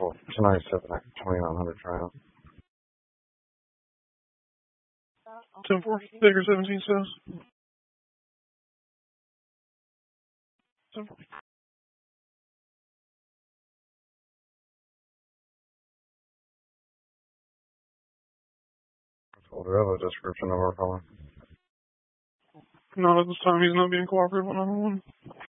Well, tonight's at 2900 trial. 10-4, Baker 17 says. 10-4. Do you have a description of our caller? Not at this time. He's not being cooperative on 911.